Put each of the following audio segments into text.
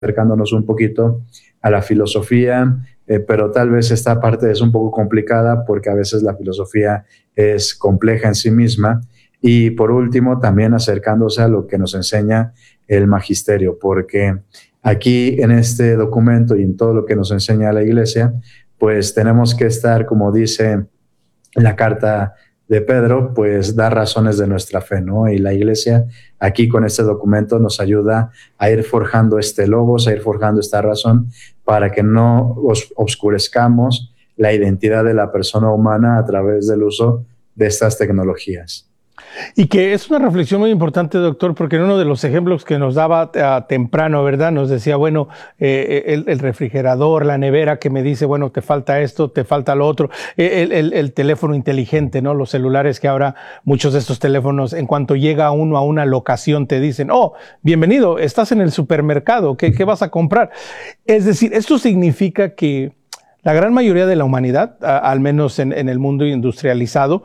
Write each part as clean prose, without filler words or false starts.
acercándonos un poquito a la filosofía, pero tal vez esta parte es un poco complicada porque a veces la filosofía es compleja en sí misma. Y por último, también acercándose a lo que nos enseña el magisterio, porque aquí en este documento y en todo lo que nos enseña la Iglesia, pues tenemos que estar, como dice la carta de Pedro, pues dar razones de nuestra fe, ¿no? Y la Iglesia aquí con este documento nos ayuda a ir forjando este logos, a ir forjando esta razón para que no oscurezcamos la identidad de la persona humana a través del uso de estas tecnologías. Y que es una reflexión muy importante, doctor, porque en uno de los ejemplos que nos daba temprano, ¿verdad? Nos decía, bueno, el refrigerador, la nevera que me dice, bueno, te falta esto, te falta lo otro, el teléfono inteligente, ¿no? Los celulares que ahora muchos de estos teléfonos, en cuanto llega uno a una locación, te dicen, oh, bienvenido, estás en el supermercado, ¿qué vas a comprar? Es decir, esto significa que la gran mayoría de la humanidad, al menos en el mundo industrializado,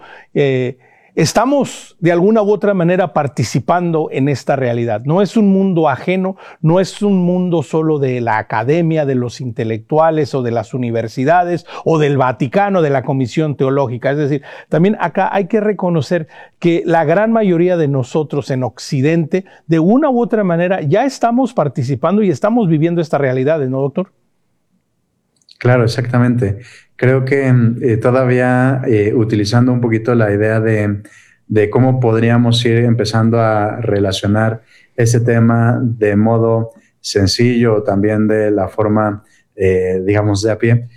estamos de alguna u otra manera participando en esta realidad. No es un mundo ajeno, no es un mundo solo de la academia, de los intelectuales o de las universidades o del Vaticano, de la Comisión Teológica. Es decir, también acá hay que reconocer que la gran mayoría de nosotros en Occidente, de una u otra manera, ya estamos participando y estamos viviendo esta realidad, ¿no, doctor? Claro, exactamente. Creo que todavía utilizando un poquito la idea de cómo podríamos ir empezando a relacionar ese tema de modo sencillo o también de la forma, digamos, de a pie,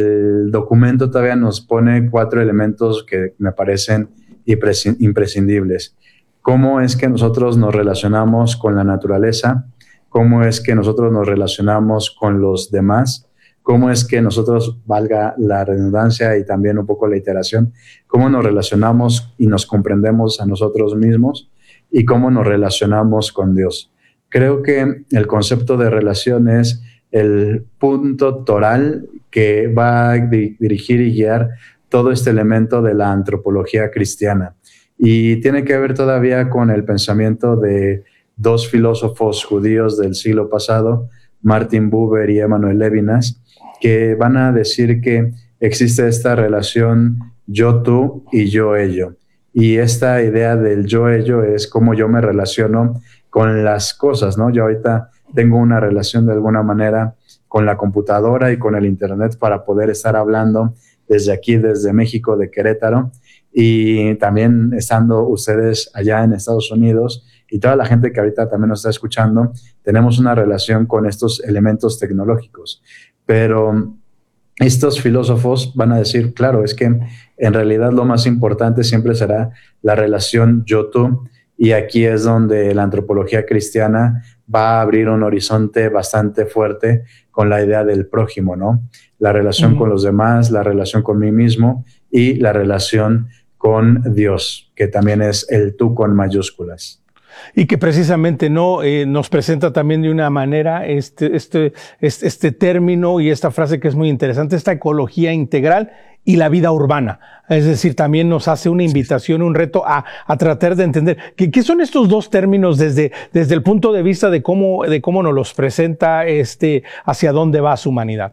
el documento todavía nos pone 4 elementos que me parecen imprescindibles. ¿Cómo es que nosotros nos relacionamos con la naturaleza? ¿Cómo es que nosotros nos relacionamos con los demás? ¿Cómo es que nosotros, valga la redundancia y también un poco la iteración, cómo nos relacionamos y nos comprendemos a nosotros mismos y cómo nos relacionamos con Dios? Creo que el concepto de relación es el punto toral que va a dirigir y guiar todo este elemento de la antropología cristiana. Y tiene que ver todavía con el pensamiento de 2 filósofos judíos del siglo pasado, Martin Buber y Emmanuel Levinas, que van a decir que existe esta relación yo-tú y yo-ello. Y esta idea del yo-ello es cómo yo me relaciono con las cosas, ¿no? Yo ahorita tengo una relación de alguna manera con la computadora y con el internet para poder estar hablando desde aquí, desde México, de Querétaro, y también estando ustedes allá en Estados Unidos y toda la gente que ahorita también nos está escuchando, tenemos una relación con estos elementos tecnológicos. Pero estos filósofos van a decir, claro, es que en realidad lo más importante siempre será la relación yo-tú, y aquí es donde la antropología cristiana va a abrir un horizonte bastante fuerte con la idea del prójimo, ¿no? La relación con los demás, la relación con mí mismo y la relación con Dios, que también es el tú con mayúsculas. Y que precisamente nos presenta también de una manera este término y esta frase que es muy interesante, esta ecología integral y la vida urbana. Es decir, también nos hace una invitación, un reto a tratar de entender qué son estos 2 términos desde el punto de vista de cómo nos los presenta hacia dónde va su humanidad.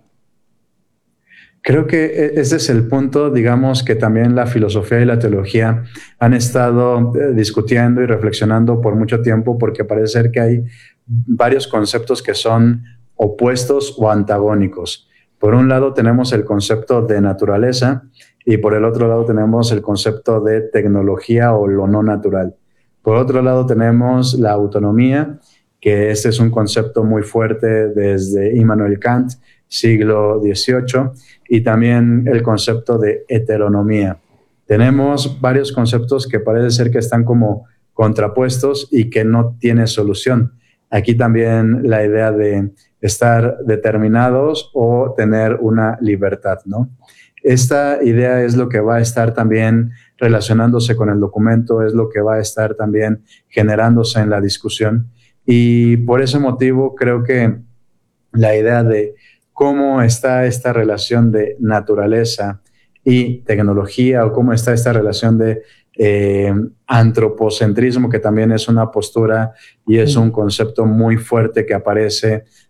Creo que ese es el punto, digamos, que también la filosofía y la teología han estado discutiendo y reflexionando por mucho tiempo, porque parece ser que hay varios conceptos que son opuestos o antagónicos. Por un lado tenemos el concepto de naturaleza y por el otro lado tenemos el concepto de tecnología o lo no natural. Por otro lado tenemos la autonomía, que este es un concepto muy fuerte desde Immanuel Kant, siglo XVIII, y también el concepto de heteronomía. Tenemos varios conceptos que parece ser que están como contrapuestos y que no tienen solución. Aquí también la idea de estar determinados o tener una libertad, ¿no? Esta idea es lo que va a estar también relacionándose con el documento, es lo que va a estar también generándose en la discusión, y por ese motivo creo que la idea de cómo está esta relación de naturaleza y tecnología, o cómo está esta relación de antropocentrismo, que también es una postura y es un concepto muy fuerte que aparece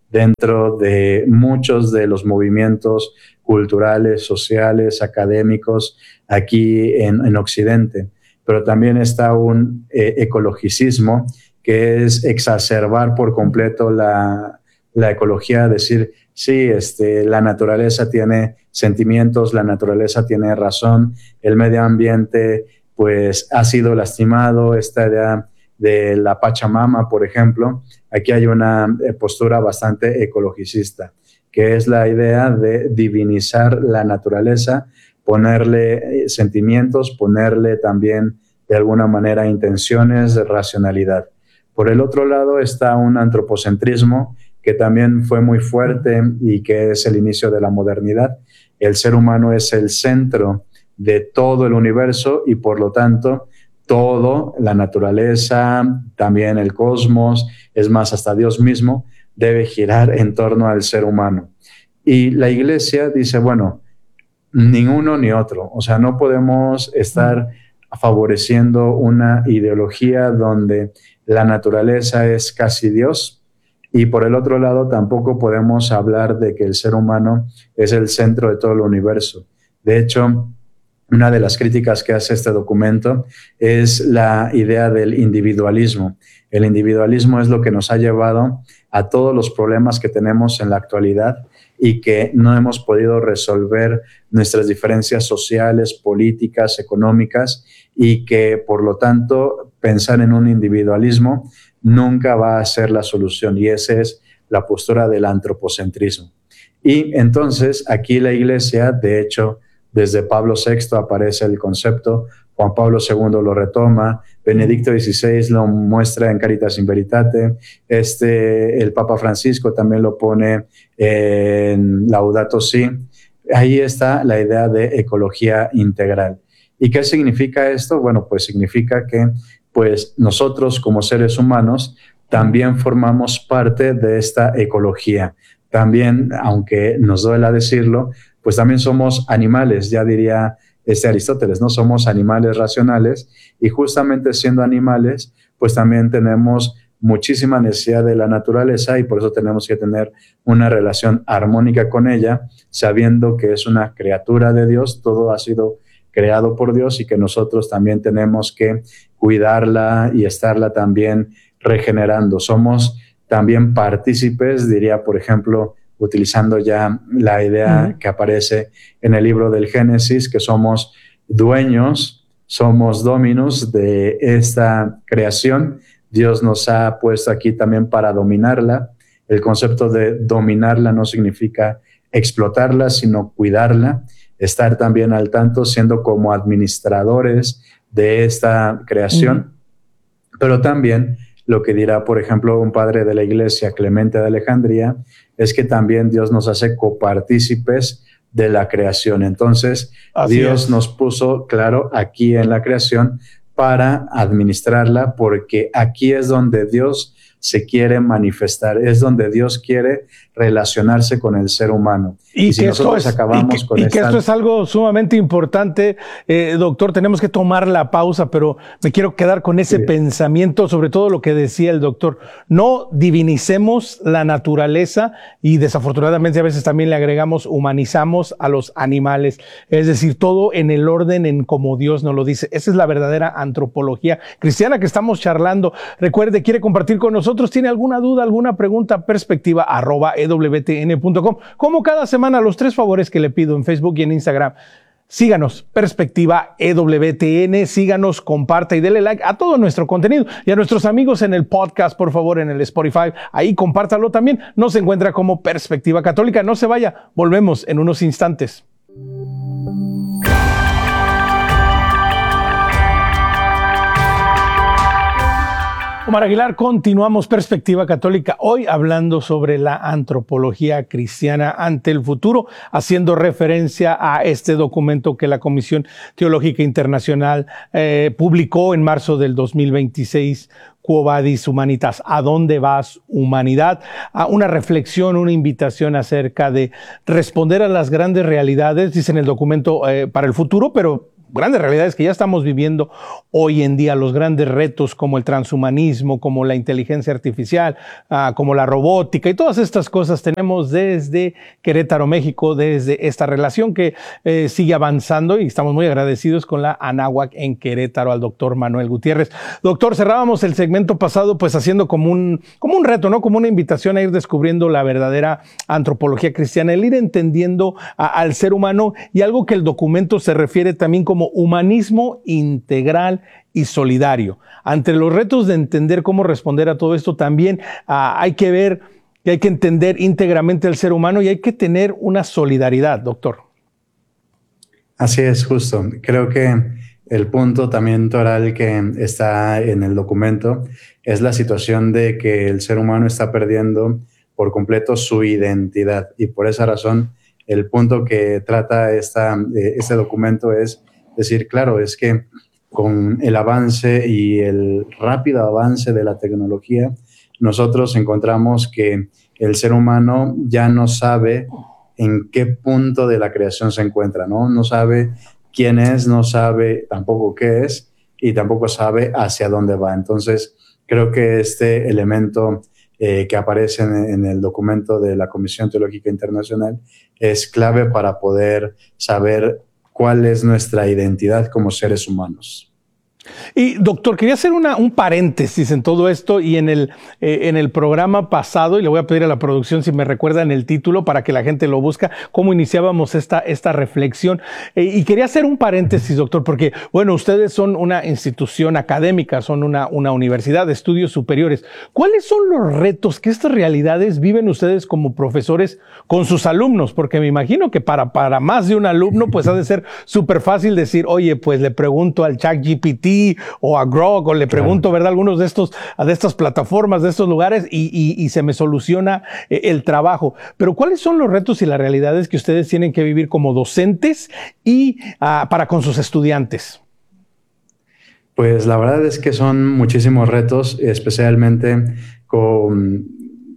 dentro de muchos de los movimientos culturales, sociales, académicos aquí en Occidente. Pero también está un ecologicismo, que es exacerbar por completo la ecología, decir, sí, la naturaleza tiene sentimientos, la naturaleza tiene razón, el medio ambiente pues ha sido lastimado, esta idea de la Pachamama, por ejemplo. Aquí hay una postura bastante ecologicista, que es la idea de divinizar la naturaleza, ponerle sentimientos, ponerle también de alguna manera intenciones, racionalidad. Por el otro lado está un antropocentrismo que también fue muy fuerte y que es el inicio de la modernidad. El ser humano es el centro de todo el universo y por lo tanto todo, la naturaleza, también el cosmos, es más, hasta Dios mismo, debe girar en torno al ser humano. Y la Iglesia dice, bueno, ni uno ni otro. O sea, no podemos estar favoreciendo una ideología donde la naturaleza es casi Dios, y por el otro lado tampoco podemos hablar de que el ser humano es el centro de todo el universo. De hecho, una de las críticas que hace este documento es la idea del individualismo. El individualismo es lo que nos ha llevado a todos los problemas que tenemos en la actualidad y que no hemos podido resolver nuestras diferencias sociales, políticas, económicas, y que por lo tanto pensar en un individualismo nunca va a ser la solución, y esa es la postura del antropocentrismo. Y entonces aquí la Iglesia, de hecho, desde Pablo VI aparece el concepto, Juan Pablo II lo retoma, Benedicto XVI lo muestra en Caritas in Veritate, el Papa Francisco también lo pone en Laudato Si. Ahí está la idea de ecología integral. ¿Y qué significa esto? Bueno, pues significa que pues nosotros como seres humanos también formamos parte de esta ecología. También, aunque nos duela decirlo, pues también somos animales, ya diría Aristóteles, ¿no? Somos animales racionales, y justamente siendo animales, pues también tenemos muchísima necesidad de la naturaleza, y por eso tenemos que tener una relación armónica con ella, sabiendo que es una criatura de Dios, todo ha sido creado por Dios, y que nosotros también tenemos que cuidarla y estarla también regenerando. Somos también partícipes, diría, por ejemplo, utilizando ya la idea que aparece en el libro del Génesis, que somos dueños, somos dominus de esta creación. Dios nos ha puesto aquí también para dominarla. El concepto de dominarla no significa explotarla, sino cuidarla, estar también al tanto, siendo como administradores de esta creación. Pero también lo que dirá, por ejemplo, un padre de la Iglesia, Clemente de Alejandría, es que también Dios nos hace copartícipes de la creación. Entonces, Dios nos puso, claro, aquí en la creación para administrarla, porque aquí es donde Dios se quiere manifestar, es donde Dios quiere relacionarse con el ser humano. Y si nosotros acabamos con que esto es algo sumamente importante, doctor, tenemos que tomar la pausa, pero me quiero quedar con ese pensamiento, sobre todo lo que decía el doctor. No divinicemos la naturaleza, y desafortunadamente a veces también le agregamos, humanizamos a los animales. Es decir, todo en el orden en como Dios nos lo dice. Esa es la verdadera antropología cristiana que estamos charlando. Recuerde, quiere compartir con nosotros, tiene alguna duda, alguna pregunta, perspectiva@ewtn.com. Como cada semana, los 3 favores que le pido en Facebook y en Instagram: síganos, Perspectiva EWTN, síganos, comparta y dele like a todo nuestro contenido, y a nuestros amigos en el podcast, por favor, en el Spotify, ahí compártalo también. Nos encuentra como Perspectiva Católica. No se vaya, volvemos en unos instantes. Omar Aguilar, continuamos Perspectiva Católica, hoy hablando sobre la antropología cristiana ante el futuro, haciendo referencia a este documento que la Comisión Teológica Internacional publicó en marzo del 2026, Quo Vadis Humanitas, ¿a dónde vas, humanidad? Una reflexión, una invitación acerca de responder a las grandes realidades, dice en el documento, para el futuro, pero grandes realidades que ya estamos viviendo hoy en día, los grandes retos como el transhumanismo, como la inteligencia artificial, como la robótica y todas estas cosas tenemos desde Querétaro, México, desde esta relación que sigue avanzando y estamos muy agradecidos con la Anáhuac en Querétaro, al doctor Manuel Gutiérrez. Doctor, cerrábamos el segmento pasado pues haciendo como un reto, ¿no? Como una invitación a ir descubriendo la verdadera antropología cristiana, el ir entendiendo al ser humano y algo que el documento se refiere también como humanismo integral y solidario. Ante los retos de entender cómo responder a todo esto, también hay que ver que hay que entender íntegramente al ser humano y hay que tener una solidaridad, doctor. Así es, justo. Creo que el punto también toral que está en el documento es la situación de que el ser humano está perdiendo por completo su identidad, y por esa razón el punto que trata este documento es decir, claro, es que con el avance y el rápido avance de la tecnología, nosotros encontramos que el ser humano ya no sabe en qué punto de la creación se encuentra, ¿no? No sabe quién es, no sabe tampoco qué es y tampoco sabe hacia dónde va. Entonces, creo que este elemento que aparece en el documento de la Comisión Teológica Internacional es clave para poder saber cuál es nuestra identidad como seres humanos. Y doctor, quería hacer un paréntesis en todo esto y en el programa pasado, y le voy a pedir a la producción si me recuerdan el título para que la gente lo busque, cómo iniciábamos esta reflexión. Y quería hacer un paréntesis, doctor, porque, bueno, ustedes son una institución académica, son una universidad de estudios superiores. ¿Cuáles son los retos que estas realidades viven ustedes como profesores con sus alumnos? Porque me imagino que para más de un alumno, pues ha de ser súper fácil decir, oye, pues le pregunto al ChatGPT o a Grok, o le pregunto, ¿verdad? Algunos de estas plataformas, de estos lugares, y se me soluciona el trabajo. Pero ¿cuáles son los retos y las realidades que ustedes tienen que vivir como docentes y para con sus estudiantes? Pues la verdad es que son muchísimos retos, especialmente con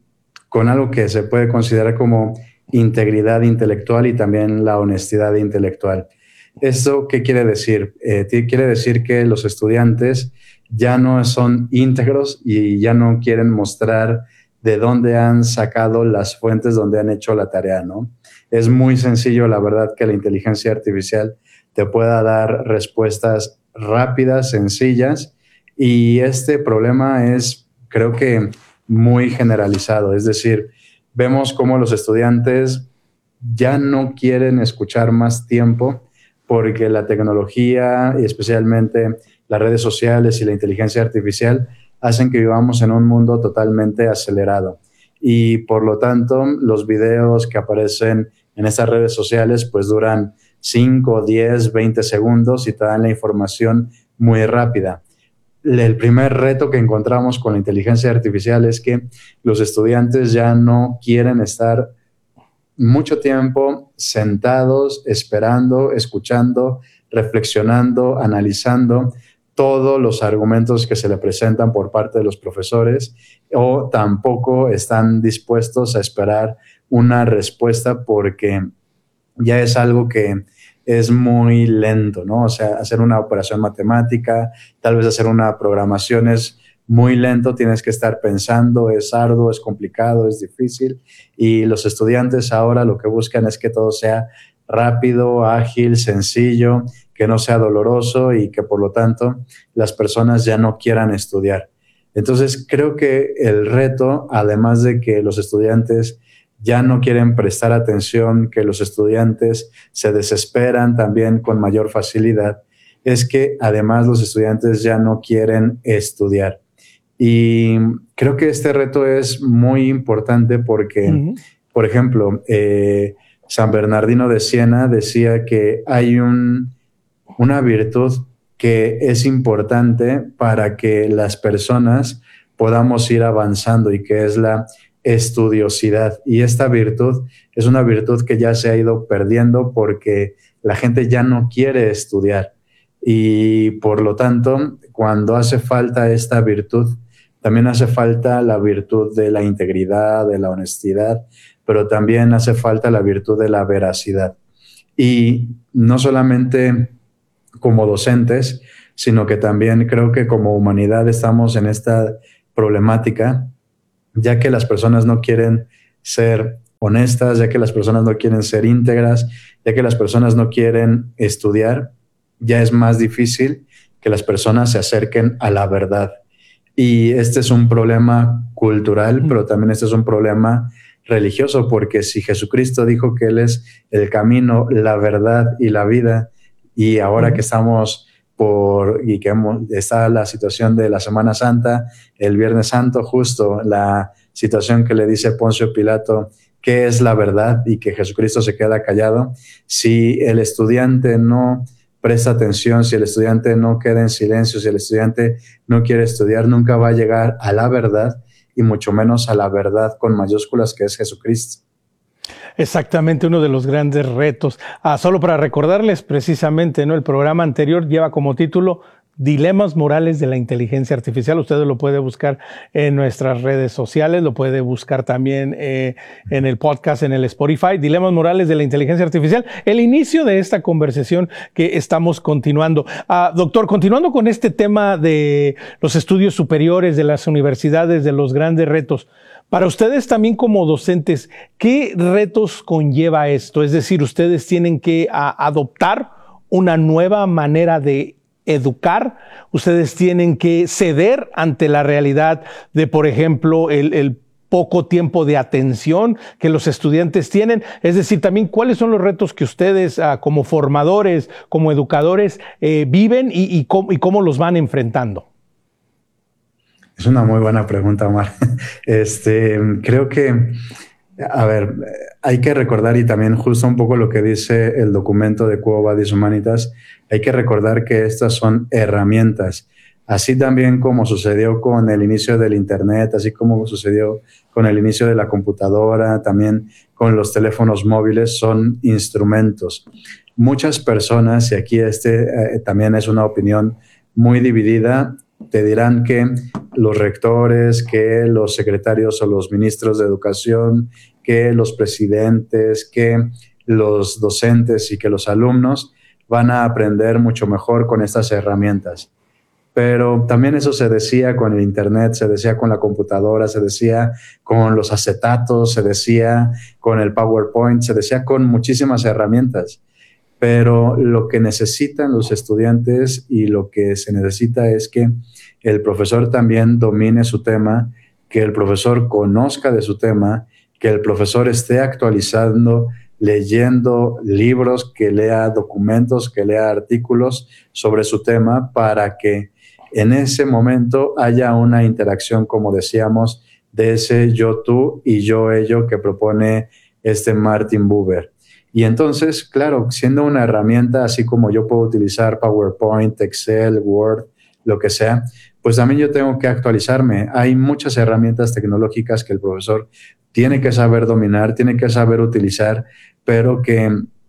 algo que se puede considerar como integridad intelectual y también la honestidad intelectual. ¿Esto qué quiere decir? Quiere decir que los estudiantes ya no son íntegros y ya no quieren mostrar de dónde han sacado las fuentes donde han hecho la tarea, ¿no? Es muy sencillo, la verdad, que la inteligencia artificial te pueda dar respuestas rápidas, sencillas, y este problema es, creo que, muy generalizado. Es decir, vemos cómo los estudiantes ya no quieren escuchar más tiempo porque la tecnología y especialmente las redes sociales y la inteligencia artificial hacen que vivamos en un mundo totalmente acelerado. Y por lo tanto, los videos que aparecen en estas redes sociales pues duran 5, 10, 20 segundos y te dan la información muy rápida. El primer reto que encontramos con la inteligencia artificial es que los estudiantes ya no quieren estar mucho tiempo sentados, esperando, escuchando, reflexionando, analizando todos los argumentos que se le presentan por parte de los profesores, o tampoco están dispuestos a esperar una respuesta porque ya es algo que es muy lento, ¿no? O sea, hacer una operación matemática, tal vez hacer una programación es muy lento, tienes que estar pensando, es arduo, es complicado, es difícil, y los estudiantes ahora lo que buscan es que todo sea rápido, ágil, sencillo, que no sea doloroso y que por lo tanto las personas ya no quieran estudiar. Entonces creo que el reto, además de que los estudiantes ya no quieren prestar atención, que los estudiantes se desesperan también con mayor facilidad, es que además los estudiantes ya no quieren estudiar. Y creo que este reto es muy importante porque, por ejemplo, San Bernardino de Siena decía que hay una virtud que es importante para que las personas podamos ir avanzando y que es la estudiosidad. Y esta virtud es una virtud que ya se ha ido perdiendo porque la gente ya no quiere estudiar. Y por lo tanto, cuando hace falta esta virtud, también hace falta la virtud de la integridad, de la honestidad, pero también hace falta la virtud de la veracidad. Y no solamente como docentes, sino que también creo que como humanidad estamos en esta problemática, ya que las personas no quieren ser honestas, ya que las personas no quieren ser íntegras, ya que las personas no quieren estudiar, ya es más difícil que las personas se acerquen a la verdad. Y este es un problema cultural, pero también este es un problema religioso, porque si Jesucristo dijo que Él es el camino, la verdad y la vida, y ahora que estamos y que está la situación de la Semana Santa, el Viernes Santo, justo la situación que le dice Poncio Pilato, ¿qué es la verdad? Y que Jesucristo se queda callado. Si el estudiante no presta atención, si el estudiante no queda en silencio, si el estudiante no quiere estudiar, nunca va a llegar a la verdad, y mucho menos a la verdad con mayúsculas, que es Jesucristo. Exactamente, uno de los grandes retos. Solo para recordarles precisamente, ¿no? El programa anterior lleva como título Dilemas morales de la inteligencia artificial. Usted lo puede buscar en nuestras redes sociales, lo puede buscar también en el podcast, en el Spotify. Dilemas morales de la inteligencia artificial. El inicio de esta conversación que estamos continuando. Doctor, continuando con este tema de los estudios superiores, de las universidades, de los grandes retos. Para ustedes también como docentes, ¿qué retos conlleva esto? Es decir, ustedes tienen que adoptar una nueva manera de educar, ustedes tienen que ceder ante la realidad de, por ejemplo, el poco tiempo de atención que los estudiantes tienen. Es decir, también cuáles son los retos que ustedes como formadores, como educadores viven y cómo los van enfrentando. Es una muy buena pregunta, Omar. Creo que, a ver, hay que recordar, y también justo un poco lo que dice el documento de Quo Vadis Humanitas, hay que recordar que estas son herramientas. Así también como sucedió con el inicio del Internet, así como sucedió con el inicio de la computadora, también con los teléfonos móviles, son instrumentos. Muchas personas, y aquí también es una opinión muy dividida, te dirán que los rectores, que los secretarios o los ministros de educación, que los presidentes, que los docentes y que los alumnos van a aprender mucho mejor con estas herramientas. Pero también eso se decía con el Internet, se decía con la computadora, se decía con los acetatos, se decía con el PowerPoint, se decía con muchísimas herramientas. Pero lo que necesitan los estudiantes y lo que se necesita es que el profesor también domine su tema, que el profesor conozca de su tema, que el profesor esté actualizando, leyendo libros, que lea documentos, que lea artículos sobre su tema, para que en ese momento haya una interacción, como decíamos, de ese yo-tú y yo-ello que propone Martin Buber. Y entonces, claro, siendo una herramienta, así como yo puedo utilizar PowerPoint, Excel, Word, lo que sea, pues también yo tengo que actualizarme. Hay muchas herramientas tecnológicas que el profesor tiene que saber dominar, tiene que saber utilizar, pero que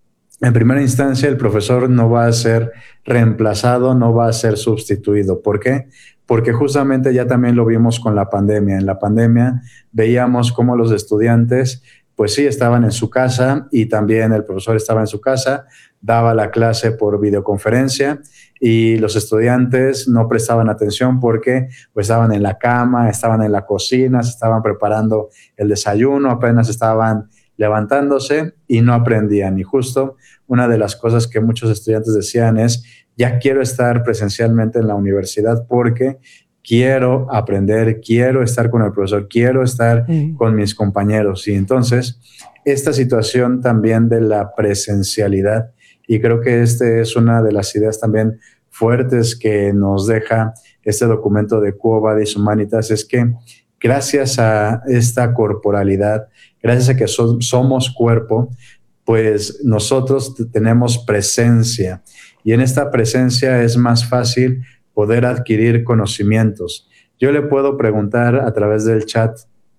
en primera instancia el profesor no va a ser reemplazado, no va a ser sustituido. ¿Por qué? Porque justamente ya también lo vimos con la pandemia. En la pandemia veíamos cómo los estudiantes pues sí, estaban en su casa, y también el profesor estaba en su casa, daba la clase por videoconferencia, y los estudiantes no prestaban atención porque pues estaban en la cama, estaban en la cocina, se estaban preparando el desayuno, apenas estaban levantándose y no aprendían. Y justo una de las cosas que muchos estudiantes decían es: ya quiero estar presencialmente en la universidad porque quiero aprender, quiero estar con el profesor, quiero estar con mis compañeros. Y entonces, esta situación también de la presencialidad, y creo que es una de las ideas también fuertes que nos deja este documento de Quo Vadis Humanitas, es que gracias a esta corporalidad, gracias a que somos cuerpo, pues nosotros tenemos presencia, y en esta presencia es más fácil poder adquirir conocimientos. Yo le puedo preguntar a través del chat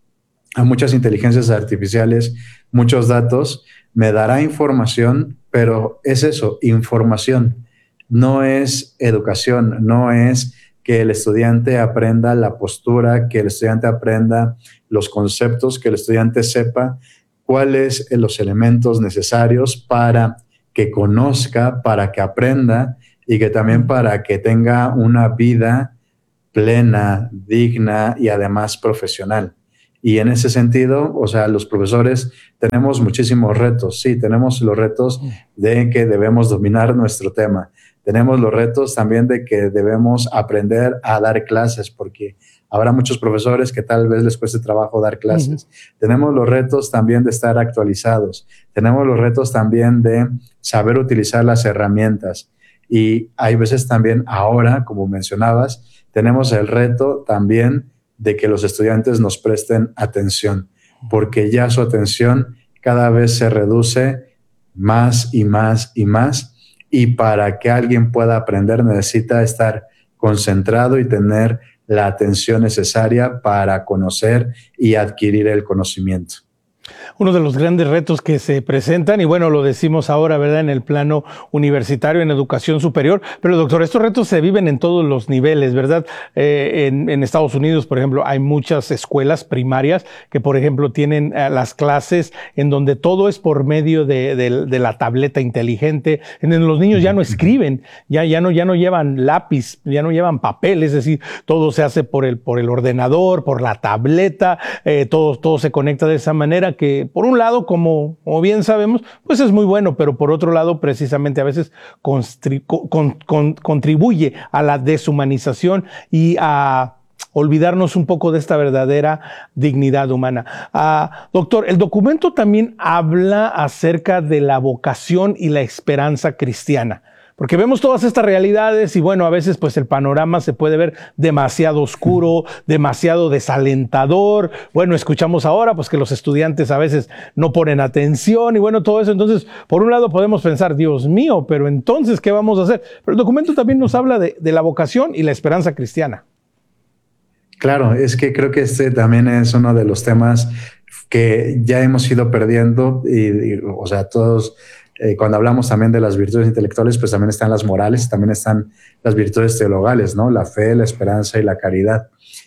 a muchas inteligencias artificiales muchos datos, me dará información, pero es eso, información. No es educación, no es que el estudiante aprenda la postura, que el estudiante aprenda los conceptos, que el estudiante sepa cuáles son los elementos necesarios para que conozca, para que aprenda, y que también para que tenga una vida plena, digna y además profesional. Y en ese sentido, o sea, los profesores tenemos muchísimos retos. Sí, tenemos los retos de que debemos dominar nuestro tema. Tenemos los retos también de que debemos aprender a dar clases, porque habrá muchos profesores que tal vez les cueste trabajo dar clases. Tenemos los retos también de estar actualizados. Tenemos los retos también de saber utilizar las herramientas. Y hay veces también ahora, como mencionabas, tenemos el reto también de que los estudiantes nos presten atención, porque ya su atención cada vez se reduce más y más y más, y para que alguien pueda aprender necesita estar concentrado y tener la atención necesaria para conocer y adquirir el conocimiento. Uno de los grandes retos que se presentan, y bueno, lo decimos ahora, ¿verdad?, en el plano universitario, en educación superior, pero doctor, estos retos se viven en todos los niveles, ¿verdad? En Estados Unidos, por ejemplo, hay muchas escuelas primarias que, por ejemplo, tienen las clases en donde todo es por medio de la tableta inteligente, en donde los niños ya no escriben, ya no llevan lápiz, ya no llevan papel, es decir, todo se hace por el ordenador, por la tableta, todo se conecta de esa manera que, por un lado, como bien sabemos, pues es muy bueno, pero por otro lado, precisamente a veces contribuye a la deshumanización y a olvidarnos un poco de esta verdadera dignidad humana. Doctor, el documento también habla acerca de la vocación y la esperanza cristiana. Porque vemos todas estas realidades y bueno, a veces pues el panorama se puede ver demasiado oscuro, demasiado desalentador. Bueno, escuchamos ahora pues que los estudiantes a veces no ponen atención y bueno, todo eso. Entonces, por un lado podemos pensar, Dios mío, pero entonces, ¿qué vamos a hacer? Pero el documento también nos habla de la vocación y la esperanza cristiana. Claro, es que creo que este también es uno de los temas que ya hemos ido perdiendo o sea, todos... cuando hablamos también de las virtudes intelectuales, pues también están las morales, también están las virtudes teologales, ¿no? La fe, la esperanza y la caridad.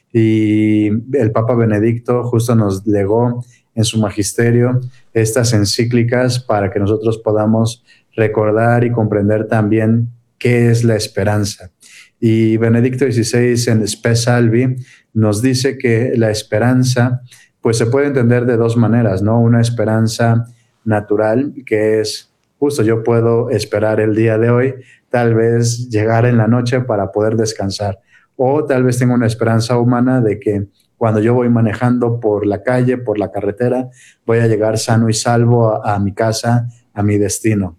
Y el Papa Benedicto justo nos legó en su magisterio estas encíclicas para que nosotros podamos recordar y comprender también qué es la esperanza. Y Benedicto XVI en Spe Salvi nos dice que la esperanza pues se puede entender de dos maneras, ¿no? Una esperanza natural, que es justo yo puedo esperar el día de hoy, tal vez llegar en la noche para poder descansar. O tal vez tengo una esperanza humana de que cuando yo voy manejando por la calle, por la carretera, voy a llegar sano y salvo a mi casa, a mi destino.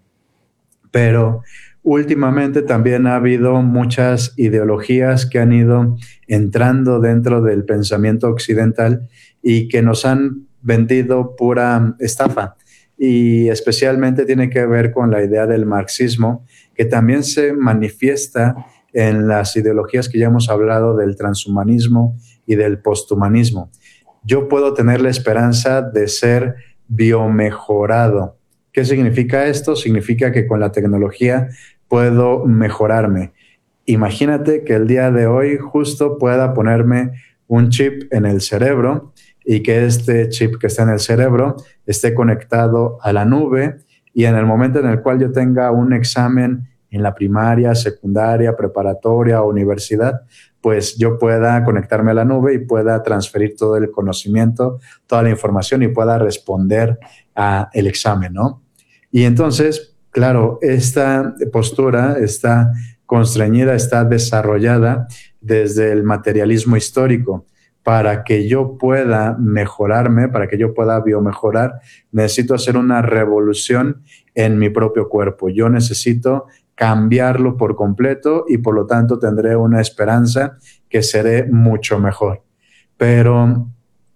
Pero últimamente también ha habido muchas ideologías que han ido entrando dentro del pensamiento occidental y que nos han vendido pura estafa. Y especialmente tiene que ver con la idea del marxismo, que también se manifiesta en las ideologías que ya hemos hablado del transhumanismo y del posthumanismo. Yo puedo tener la esperanza de ser biomejorado. ¿Qué significa esto? Significa que con la tecnología puedo mejorarme. Imagínate que el día de hoy justo pueda ponerme un chip en el cerebro y que este chip que está en el cerebro esté conectado a la nube y en el momento en el cual yo tenga un examen en la primaria, secundaria, preparatoria o universidad, pues yo pueda conectarme a la nube y pueda transferir todo el conocimiento, toda la información y pueda responder al examen, ¿no? Y entonces, claro, esta postura está constreñida, está desarrollada desde el materialismo histórico. Para que yo pueda mejorarme, para que yo pueda biomejorar, necesito hacer una revolución en mi propio cuerpo. Yo necesito cambiarlo por completo y por lo tanto tendré una esperanza que seré mucho mejor. Pero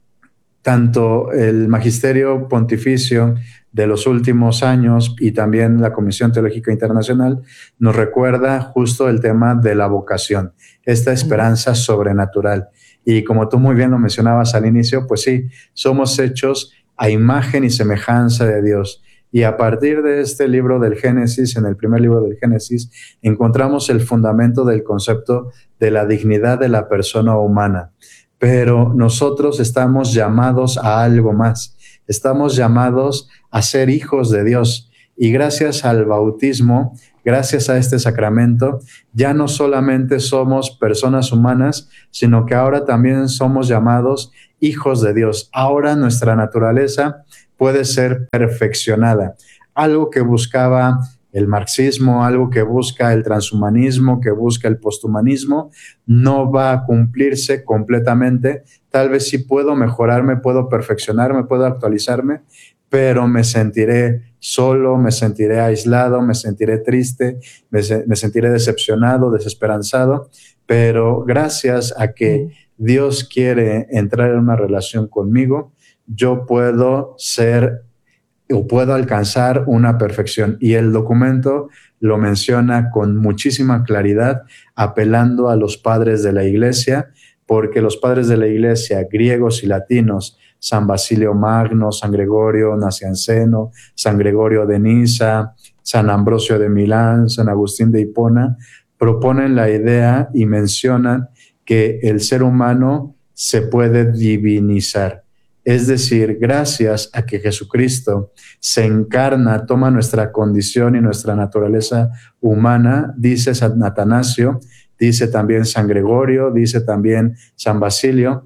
tanto el magisterio pontificio de los últimos años y también la Comisión Teológica Internacional nos recuerda justo el tema de la vocación, esta esperanza sobrenatural. Y como tú muy bien lo mencionabas al inicio, pues sí, somos hechos a imagen y semejanza de Dios. Y a partir de este libro del Génesis, en el primer libro del Génesis, encontramos el fundamento del concepto de la dignidad de la persona humana. Pero nosotros estamos llamados a algo más. Estamos llamados a ser hijos de Dios. Y gracias al bautismo, gracias a este sacramento, ya no solamente somos personas humanas, sino que ahora también somos llamados hijos de Dios. Ahora nuestra naturaleza puede ser perfeccionada. Algo que buscaba el marxismo, algo que busca el transhumanismo, que busca el posthumanismo, no va a cumplirse completamente. Tal vez sí puedo mejorarme, puedo perfeccionarme, puedo actualizarme, pero me sentiré solo, me sentiré aislado, me sentiré triste, me sentiré decepcionado, desesperanzado, pero gracias a que Dios quiere entrar en una relación conmigo, yo puedo ser o puedo alcanzar una perfección. Y el documento lo menciona con muchísima claridad, apelando a los padres de la Iglesia, porque los padres de la Iglesia, griegos y latinos, San Basilio Magno, San Gregorio Nacianceno, San Gregorio de Niza, San Ambrosio de Milán, San Agustín de Hipona, proponen la idea y mencionan que el ser humano se puede divinizar. Es decir, gracias a que Jesucristo se encarna, toma nuestra condición y nuestra naturaleza humana, dice San Atanasio, dice también San Gregorio, dice también San Basilio,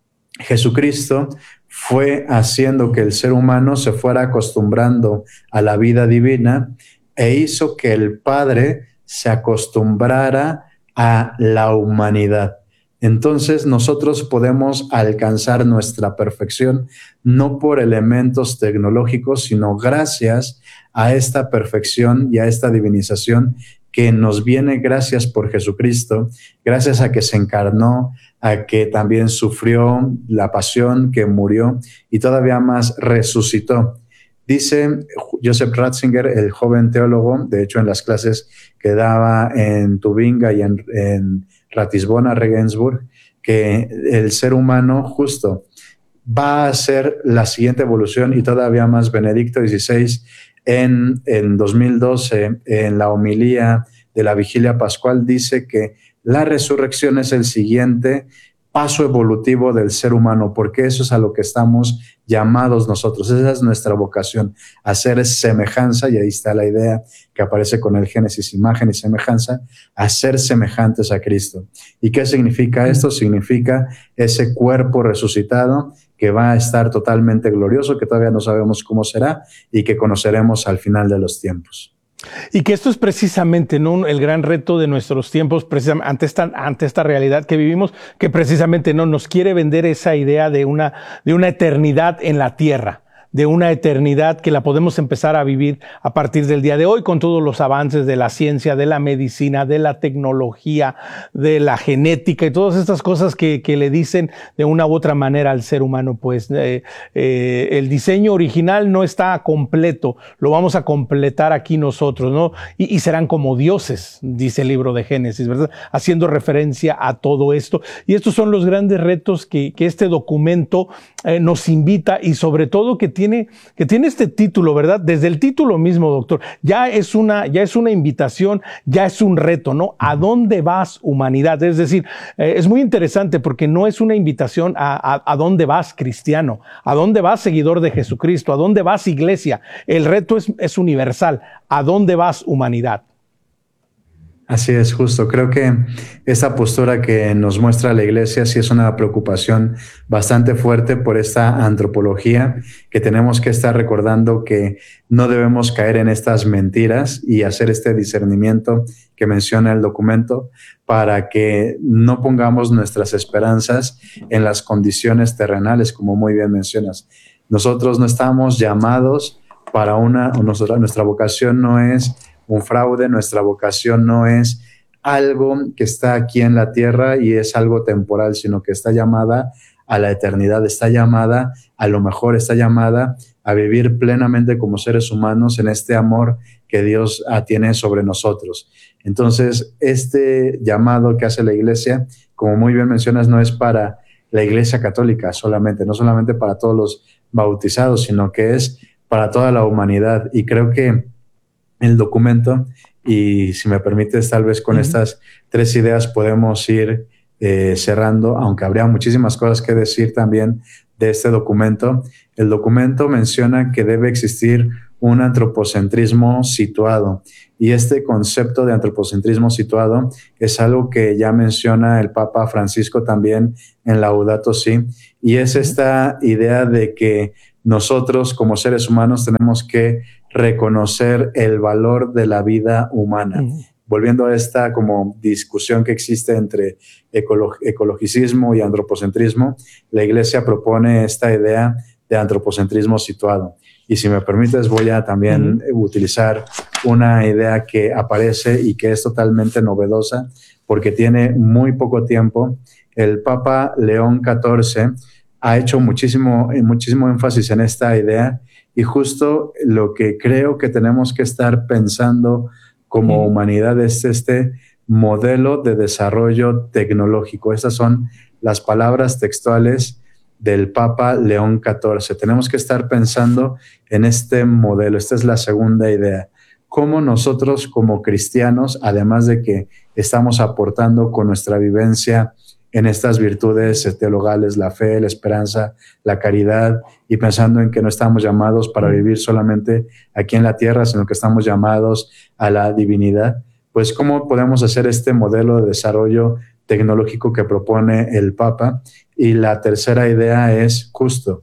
Jesucristo fue haciendo que el ser humano se fuera acostumbrando a la vida divina e hizo que el Padre se acostumbrara a la humanidad. Entonces nosotros podemos alcanzar nuestra perfección no por elementos tecnológicos, sino gracias a esta perfección y a esta divinización que nos viene gracias por Jesucristo, gracias a que se encarnó, a que también sufrió la pasión, que murió y todavía más resucitó. Dice Joseph Ratzinger, el joven teólogo, de hecho en las clases que daba en Tubinga y en Ratisbona, Regensburg, que el ser humano justo va a hacer la siguiente evolución y todavía más. Benedicto XVI en 2012, en la homilía de la Vigilia Pascual, dice que la resurrección es el siguiente paso evolutivo del ser humano, porque eso es a lo que estamos llamados nosotros. Esa es nuestra vocación, hacer semejanza, y ahí está la idea que aparece con el Génesis, imagen y semejanza, hacer semejantes a Cristo. ¿Y qué significa esto? Significa ese cuerpo resucitado que va a estar totalmente glorioso, que todavía no sabemos cómo será y que conoceremos al final de los tiempos. Y que esto es precisamente, ¿no?, el gran reto de nuestros tiempos, precisamente ante esta realidad que vivimos, que precisamente no nos quiere vender esa idea de una eternidad en la tierra, de una eternidad que la podemos empezar a vivir a partir del día de hoy con todos los avances de la ciencia, de la medicina, de la tecnología, de la genética y todas estas cosas que le dicen de una u otra manera al ser humano. Pues el diseño original no está completo, lo vamos a completar aquí nosotros, ¿no? Y serán como dioses, dice el libro de Génesis, ¿verdad? Haciendo referencia a todo esto. Y estos son los grandes retos que este documento nos invita, y sobre todo que tiene este título, ¿verdad? Desde el título mismo, doctor, ya es una invitación, ya es un reto, ¿no? ¿A dónde vas, humanidad? Es decir, es muy interesante porque no es una invitación a dónde vas, cristiano, a dónde vas, seguidor de Jesucristo, a dónde vas, iglesia. El reto es universal. ¿A dónde vas, humanidad? Así es, justo. Creo que esta postura que nos muestra la Iglesia sí es una preocupación bastante fuerte por esta antropología, que tenemos que estar recordando que no debemos caer en estas mentiras y hacer este discernimiento que menciona el documento para que no pongamos nuestras esperanzas en las condiciones terrenales, como muy bien mencionas. Nosotros no estamos llamados para nuestra vocación no es un fraude, nuestra vocación no es algo que está aquí en la tierra y es algo temporal, sino que está llamada a la eternidad, está llamada a lo mejor, está llamada a vivir plenamente como seres humanos en este amor que Dios tiene sobre nosotros. Entonces, este llamado que hace la Iglesia, como muy bien mencionas, no es para la Iglesia católica solamente, no solamente para todos los bautizados, sino que es para toda la humanidad. Y creo que el documento, y si me permites, tal vez con estas tres ideas podemos ir cerrando, aunque habría muchísimas cosas que decir también de este documento. El documento menciona que debe existir un antropocentrismo situado. Y este concepto de antropocentrismo situado es algo que ya menciona el Papa Francisco también en Laudato Si, y es esta idea de que nosotros como seres humanos tenemos que reconocer el valor de la vida humana. Volviendo a esta como discusión que existe entre ecologicismo y antropocentrismo, la Iglesia propone esta idea de antropocentrismo situado. Y si me permites, voy a también utilizar una idea que aparece y que es totalmente novedosa, porque tiene muy poco tiempo. El Papa León XIV ha hecho muchísimo énfasis en esta idea, y justo lo que creo que tenemos que estar pensando como humanidad es este modelo de desarrollo tecnológico. Estas son las palabras textuales del Papa León XIV. Tenemos que estar pensando en este modelo. Esta es la segunda idea. Cómo nosotros como cristianos, además de que estamos aportando con nuestra vivencia en estas virtudes teologales, la fe, la esperanza, la caridad, y pensando en que no estamos llamados para vivir solamente aquí en la tierra, sino que estamos llamados a la divinidad, pues cómo podemos hacer este modelo de desarrollo tecnológico que propone el Papa. Y la tercera idea es justo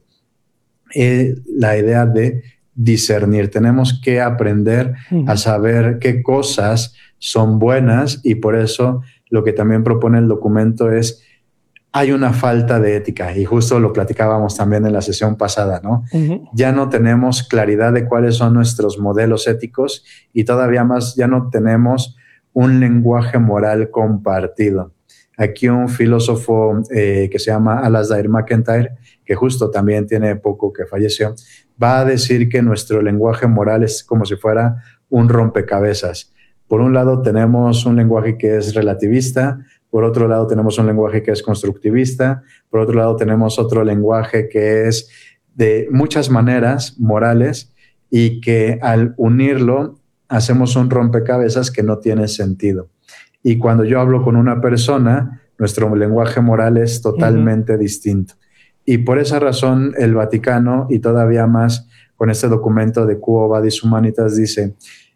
la idea de discernir. Tenemos que aprender a saber qué cosas son buenas, y por eso lo que también propone el documento es, hay una falta de ética, y justo lo platicábamos también en la sesión pasada, ¿no? Ya no tenemos claridad de cuáles son nuestros modelos éticos, y todavía más, ya no tenemos un lenguaje moral compartido. Aquí un filósofo que se llama Alasdair MacIntyre, que justo también tiene poco que falleció, va a decir que nuestro lenguaje moral es como si fuera un rompecabezas. Por un lado tenemos un lenguaje que es relativista, por otro lado tenemos un lenguaje que es constructivista, por otro lado tenemos otro lenguaje que es de muchas maneras morales, y que al unirlo hacemos un rompecabezas que no tiene sentido. Y cuando yo hablo con una persona, nuestro lenguaje moral es totalmente distinto. Y por esa razón el Vaticano, y todavía más con este documento de Quo Vadis Humanitas, dice,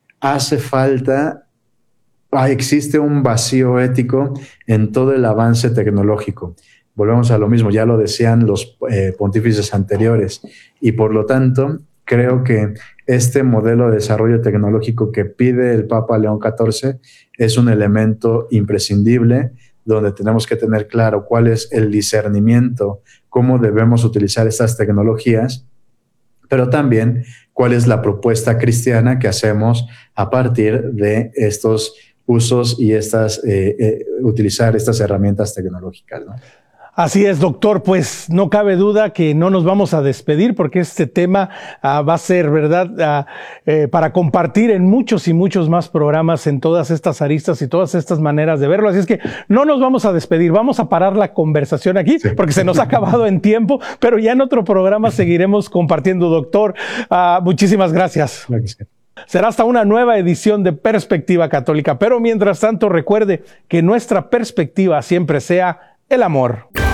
existe un vacío ético en todo el avance tecnológico. Volvemos a lo mismo, ya lo decían los pontífices anteriores, y por lo tanto creo que este modelo de desarrollo tecnológico que pide el Papa León XIV es un elemento imprescindible, donde tenemos que tener claro cuál es el discernimiento, cómo debemos utilizar estas tecnologías, pero también cuál es la propuesta cristiana que hacemos a partir de estos usos y utilizar estas herramientas tecnológicas, ¿no? Así es, doctor, pues no cabe duda que no nos vamos a despedir, porque este tema va a ser, ¿verdad?, para compartir en muchos y muchos más programas, en todas estas aristas y todas estas maneras de verlo. Así es que no nos vamos a despedir, vamos a parar la conversación aquí, porque se nos ha acabado en tiempo, pero ya en otro programa seguiremos compartiendo, doctor. Muchísimas gracias. Será hasta una nueva edición de Perspectiva Católica, pero mientras tanto recuerde que nuestra perspectiva siempre sea el amor.